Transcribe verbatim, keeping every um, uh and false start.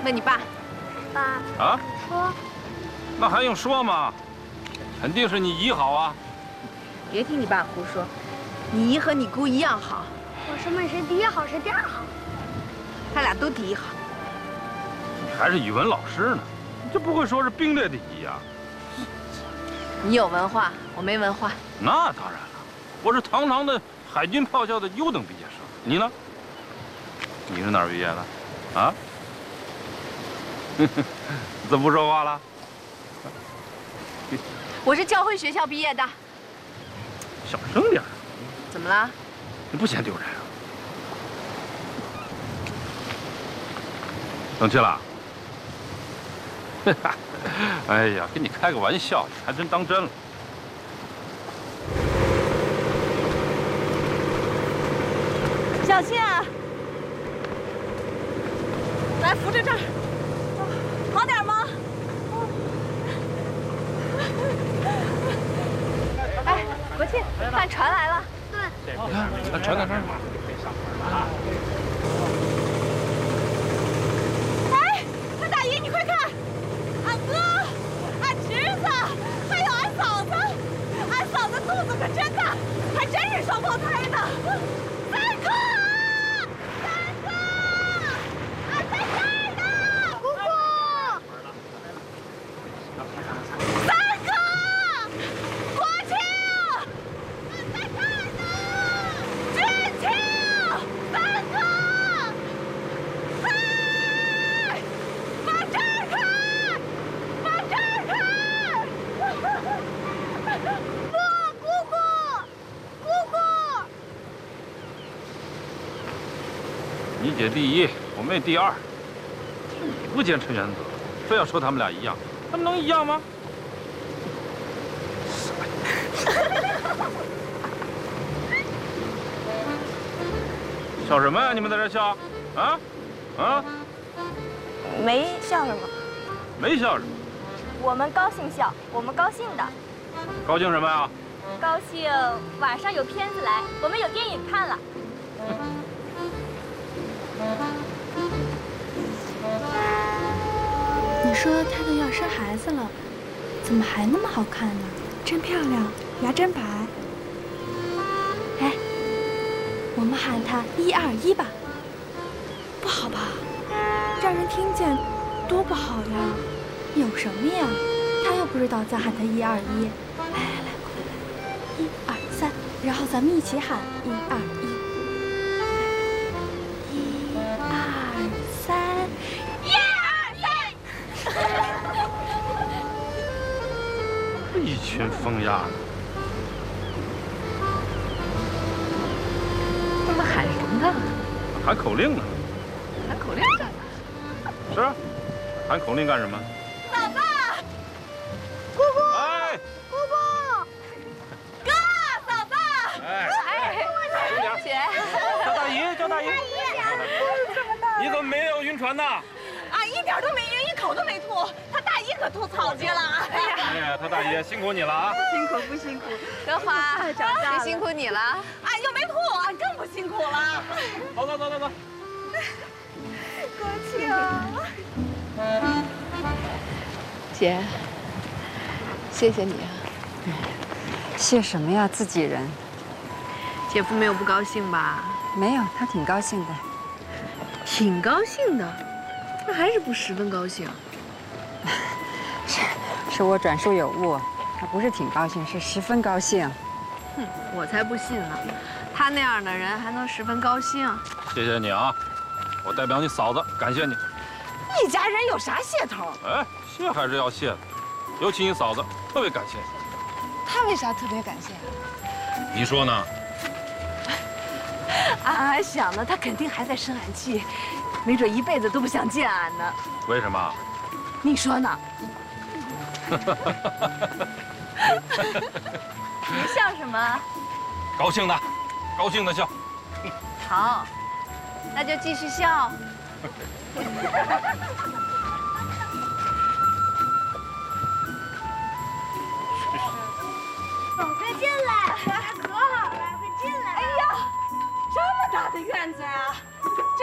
问你爸。 爸啊？ 说， 那还用说吗？肯定是你姨好啊！ 别听你爸胡说，你姨和你姑一样好， 我说问谁第一好，谁第二好。 他俩都第一好。 你还是语文老师呢，你这不会说是兵列第一啊？ 你有文化，我没文化。 那当然了，我是堂堂的海军炮校的优等毕业生。你呢？你是哪儿毕业的？啊？怎么不说话了？ 我是教会学校毕业的。 小声点。 怎么了？ 你不嫌丢人啊？生气了？哎呀，跟你开个玩笑，还真当真了。 小心啊！来，扶着这儿，好点吗？哎，国庆，看船来了。 对。 你看，那船在这儿呢。 哎，那大姨，你快看，俺哥、俺侄子，还有俺嫂子，俺嫂子肚子可真大，还真是双胞胎呢。三哥，三哥，俺在这儿呢，姑姑。三哥，国庆，俺在这儿呢，知青，三哥。哎，往这儿看，往这儿看。不，姑姑，姑姑。 你姐第一，我妹第二。你不坚持原则，非要说他们俩一样，他们能一样吗？笑什么呀？你们在这笑？啊？啊？ 没笑什么， 没笑什么？ 我们高兴笑，我们高兴的， 高兴什么呀？ 高兴晚上有片子来，我们有电影看了。 你说她都要生孩子了，怎么还那么好看呢？真漂亮，牙真白。哎，我们喊她一二一吧。不好吧？让人听见，多不好呀！有什么呀？她又不知道再喊她一二一。来来来，快来，一二三，然后咱们一起喊一二一。一二三。 一群疯丫头！ 他们喊什么呢？ 喊口令呢？ 喊口令干嘛？ 是啊，喊口令干什么？ 嫂子， 姑姑， 哎， 姑姑， 哥，嫂子， 哎， 哎，姐， 叫大姨，叫大姨。你怎么没有晕船呢？ 俺一点都没晕，一口都没吐。他大姨可吐草去了。哎呀， 哎呀，他大姨辛苦你了啊！ 辛苦不辛苦？德华，长大了，辛苦你了。俺又没吐，俺更不辛苦了。 走走走走走。 国庆，姐，谢谢你啊。 谢什么呀，自己人。 姐夫没有不高兴吧？ 没有，他挺高兴的。 挺高兴的，那还是不十分高兴。 是，是我转述有误，他不是挺高兴，是十分高兴。 哼，我才不信呢，他那样的人还能十分高兴？ 谢谢你啊，我代表你嫂子感谢你。 一家人有啥谢头？ 哎，谢还是要谢的，尤其你嫂子特别感谢你。 他为啥特别感谢？ 你说呢？ 俺还想呢，他肯定还在生俺气，没准一辈子都不想见俺呢。 为什么？ 你说呢？你笑什么？ 高兴的，高兴的笑。 好，那就继续笑。 快进来，可好了，快进来。 哎呀，这么大的院子呀！